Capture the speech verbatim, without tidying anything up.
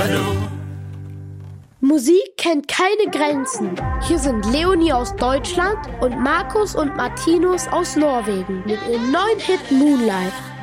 Hallo. Musik kennt keine Grenzen. Hier sind Leonie aus Deutschland und Markus und Martinus aus Norwegen mit ihrem neuen Hit Moonlight.